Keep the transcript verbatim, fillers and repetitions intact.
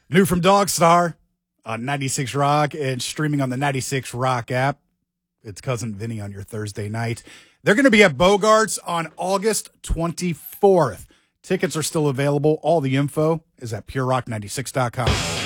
New from Dogstar on ninety-six Rock and streaming on the ninety-six Rock app. It's Cousin Vinny on your Thursday night. They're going to be at Bogarts on August twenty-fourth. Tickets are still available. All the info is at pure rock ninety-six dot com.